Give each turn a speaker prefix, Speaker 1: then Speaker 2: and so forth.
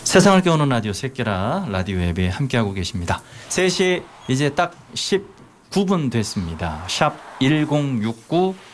Speaker 1: 세상을 깨우는 라디오 새끼라 라디오 앱에 함께하고 계십니다. 3시 이제 딱 19분 됐습니다. 샵 1069